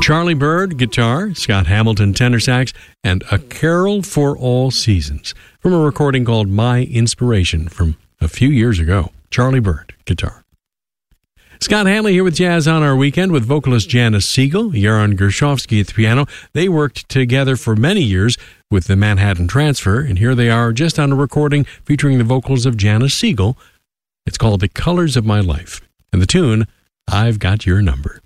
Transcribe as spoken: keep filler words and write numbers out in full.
Charlie Bird, guitar, Scott Hamilton, tenor sax, and A Carol for All Seasons from a recording called My Inspiration from a few years ago. Charlie Bird, guitar. Scott Hanley here with Jazz on Our Weekend with vocalist Janice Siegel, Yaron Gershovsky at the piano. They worked together for many years with the Manhattan Transfer, and here they are just on a recording featuring the vocals of Janice Siegel. It's called The Colors of My Life, and the tune, I've Got Your Number.